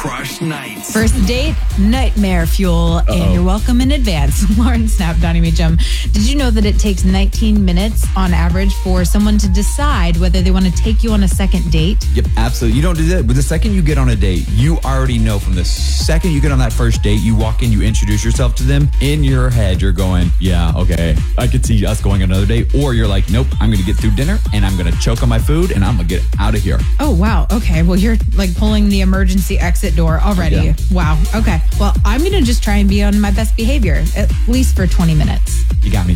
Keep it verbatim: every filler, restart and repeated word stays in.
Crush Nights. First date, nightmare fuel, Uh-oh. and you're welcome in advance. Lauren Snap, Donnie Meacham. Did you know that it takes nineteen minutes on average for someone to decide whether they want to take you on a second date? Yep, absolutely. You don't do that. But the second you get on a date, you already know from the second you get on that first date, you walk in, you introduce yourself to them. In your head, you're going, yeah, okay, I could see us going on another date. Or you're like, nope, I'm going to get through dinner and I'm going to choke on my food and I'm going to get out of here. Oh, wow. Okay. Well, you're like pulling the emergency exit door already. Yeah. Wow. Okay. Well, I'm going to just try and be on my best behavior, at least for twenty minutes. You got me.